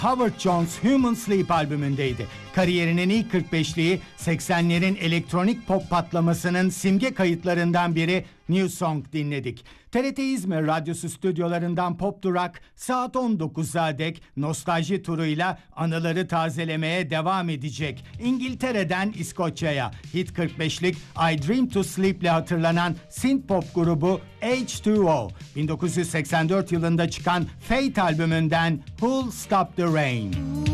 Howard Jones Human Sleep albümündeydi. Kariyerinin ilk 45'liği 80'lerin elektronik pop patlamasının simge kayıtlarından biri New Song dinledik. TRT İzmir Radyosu stüdyolarından Pop Durak saat 19'a dek nostalji turuyla anıları tazelemeye devam edecek. İngiltere'den İskoçya'ya Hit 45'lik I Dream to Sleep ile hatırlanan synth pop grubu H2O 1984 yılında çıkan Fate albümünden Who'll Stop the Rain.